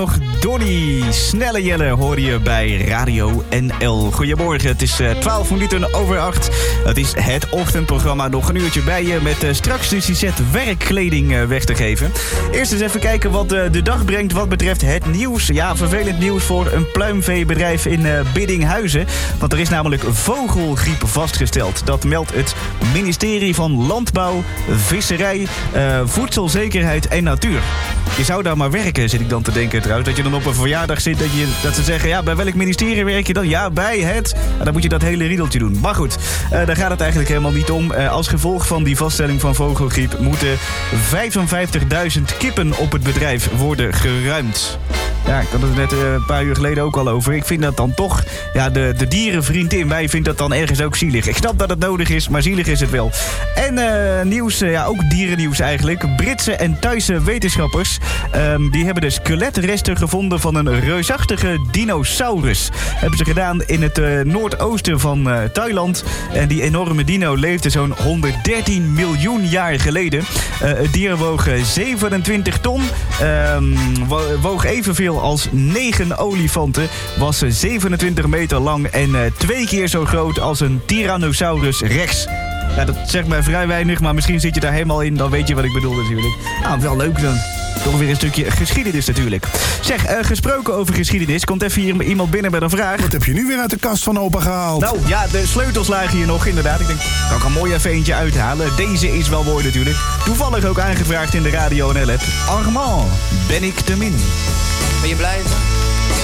Donnie, Snelle Jelle hoor je bij Radio NL. Goedemorgen, het is 12 minuten over 8. Het is het ochtendprogramma. Nog een uurtje bij je met straks dus die set werkkleding weg te geven. Eerst eens even kijken wat de dag brengt wat betreft het nieuws. Ja, vervelend nieuws voor een pluimveebedrijf in Biddinghuizen. Want er is namelijk vogelgriep vastgesteld. Dat meldt het ministerie van Landbouw, Visserij, Voedselzekerheid en Natuur. Je zou daar maar werken, zit ik dan te denken trouwens. Dat je dan op een verjaardag zit, dat ze zeggen... ja, bij welk ministerie werk je dan? Ja, bij het... En dan moet je dat hele riedeltje doen. Maar goed, daar gaat het eigenlijk helemaal niet om. Als gevolg van die vaststelling van vogelgriep... moeten 55.000 kippen op het bedrijf worden geruimd. Ja, ik had het net een paar uur geleden ook al over. Ik vind dat dan toch... ja, de dierenvriend in mij vindt dat dan ergens ook zielig. Ik snap dat het nodig is, maar zielig is het wel. En nieuws, ja, ook dierennieuws eigenlijk. Britse en Thaise wetenschappers... die hebben de skeletresten gevonden van een reusachtige dinosaurus. Hebben ze gedaan in het noordoosten van Thailand. En die enorme dino leefde zo'n 113 miljoen jaar geleden. Het dier woog 27 ton. Woog evenveel als 9 olifanten. Was 27 meter lang en 2 keer zo groot als een Tyrannosaurus rex. Ja, dat zegt mij vrij weinig, maar misschien zit je daar helemaal in. Dan weet je wat ik bedoel natuurlijk. Nou, wel leuk dan. Toch weer een stukje geschiedenis natuurlijk. Zeg, gesproken over geschiedenis, komt even hier iemand binnen met een vraag. Wat heb je nu weer uit de kast van opa gehaald? Nou, ja, de sleutels lagen hier nog, inderdaad. Ik denk, kan ik een mooi even eentje uithalen. Deze is wel mooi natuurlijk. Toevallig ook aangevraagd in de Radio NL-app. Armand, ben ik te min? Ben je blij?